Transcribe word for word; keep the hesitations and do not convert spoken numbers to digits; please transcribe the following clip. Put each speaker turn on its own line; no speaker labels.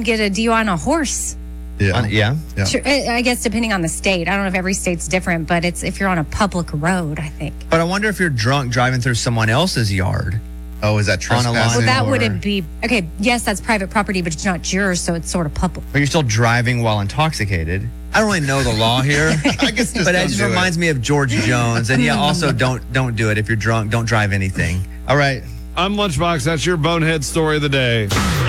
get a D U I on a horse.
Yeah.
On- yeah.
Yeah.
Sure, I I guess depending on the state. I don't know if every state's different, but it's if you're on a public road, I think.
But I wonder if you're drunk driving through someone else's yard.
Oh, is that
On a lawn.
trespassing?
Well, that
or-
wouldn't be okay. Yes, that's private property, but it's not yours, so it's sort of public.
But you're still driving while intoxicated. I don't really know the law here.
I guess just
But it
don't
just
do
reminds me of George Jones. And yeah, also don't don't do it if you're drunk. Don't drive anything. All right.
I'm Lunchbox. That's your bonehead story of the day.